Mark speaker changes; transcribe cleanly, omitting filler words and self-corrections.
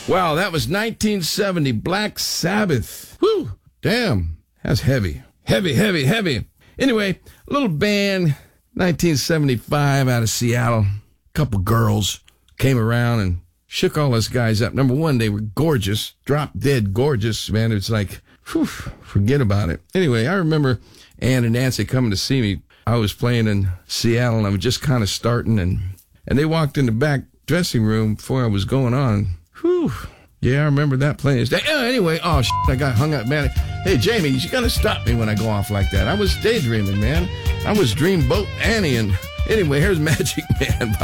Speaker 1: Wow, that was 1970, Black Sabbath. Whew, damn, that's heavy. Heavy. Anyway, a little band, 1975 out of Seattle. Couple girls came around and shook all us guys up. Number one, they were gorgeous, drop dead gorgeous, man. It's like, whew, forget about it. Anyway, I remember Ann and Nancy coming to see me. I was playing in Seattle, and I was just kind of starting, and they walked in the back dressing room before I was going on. Whew. Yeah, I remember that place. Anyway, I got hung up, man. Hey, Jamie, you got to stop me when I go off like that. I was daydreaming, man. I was Dreamboat Annie, and anyway, here's Magic Man.